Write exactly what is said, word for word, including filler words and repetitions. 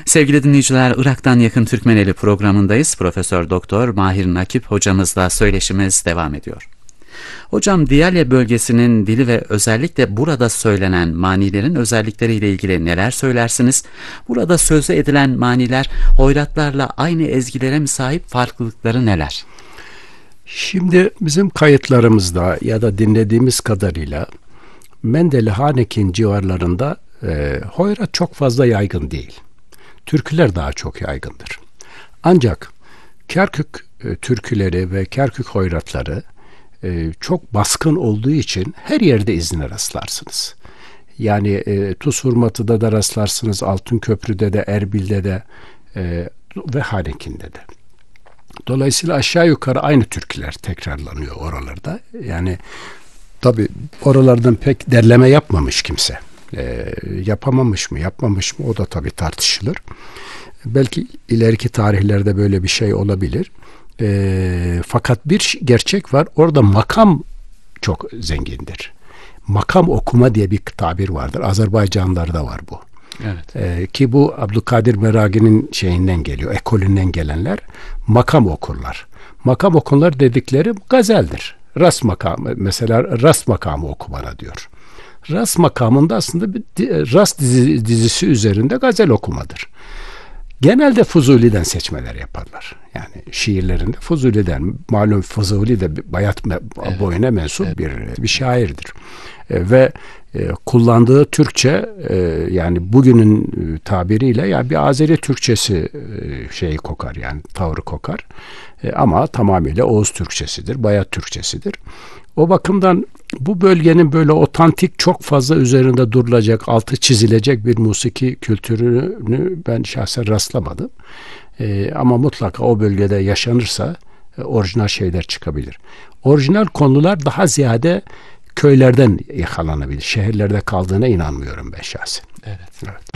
Sevgili dinleyiciler, Irak'tan Yakın Türkmeneli programındayız. Profesör Doktor Mahir Nakip hocamızla söyleşimiz devam ediyor. Hocam, Diyale bölgesinin dili ve özellikle burada söylenen manilerin özellikleriyle ilgili neler söylersiniz? Burada sözde edilen maniler hoyratlarla aynı ezgilere mi sahip, farklılıkları neler? Şimdi bizim kayıtlarımızda ya da dinlediğimiz kadarıyla Mendeli Hanekin civarlarında e, hoyrat çok fazla yaygın değil. Türküler daha çok yaygındır. Ancak Kerkük e, türküleri ve Kerkük hoyratları e, çok baskın olduğu için her yerde izine rastlarsınız. Yani e, Tuz Hurmatı'da da rastlarsınız, Altınköprü'de de, Erbil'de de e, ve Hanekin'de de. Dolayısıyla aşağı yukarı aynı türküler tekrarlanıyor oralarda. Yani tabii oralardan pek derleme yapmamış kimse. E, yapamamış mı, yapmamış mı o da tabii tartışılır. Belki ileriki tarihlerde böyle bir şey olabilir. E, fakat bir gerçek var. Orada makam çok zengindir. Makam okuma diye bir tabir vardır. Azerbaycanlılarda var bu. Evet. Ee, ki bu Abdülkadir Meragi'nin şeyinden geliyor, ekolünden gelenler makam okurlar. Makam okurlar dedikleri gazeldir. Rast makamı, mesela rast makamı oku bana diyor. Rast makamında aslında bir rast dizi, dizisi üzerinde gazel okumadır. Genelde Fuzuli'den seçmeler yaparlar. Yani şiirlerinde Fuzuli'den, malum Fuzuli de Bayat evet. boyuna mensup evet. bir bir şairdir. E, ve e, kullandığı Türkçe e, yani bugünün e, tabiriyle ya bir Azeri Türkçesi e, şeyi kokar, yani tavrı kokar. E, ama tamamıyla Oğuz Türkçesidir, Bayat Türkçesidir. O bakımdan bu bölgenin böyle otantik, çok fazla üzerinde durulacak, altı çizilecek bir musiki kültürünü ben şahsen rastlamadım. Ee, ama mutlaka o bölgede yaşanırsa e, orijinal şeyler çıkabilir. Orijinal konular daha ziyade köylerden yakalanabilir. Şehirlerde kaldığına inanmıyorum ben şahsen. Evet. Evet.